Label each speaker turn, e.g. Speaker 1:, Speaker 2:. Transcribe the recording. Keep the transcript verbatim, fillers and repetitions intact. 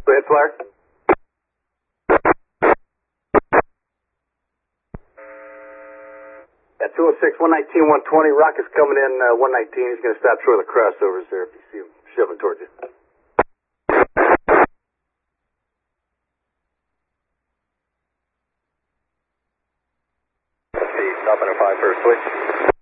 Speaker 1: Go ahead, Flyer. At two oh six, one nineteen, one twenty, Rock is coming in, uh, one nineteen. He's going to stop short of the crossovers there if you see him shoving towards you.
Speaker 2: Stop under five for a switch.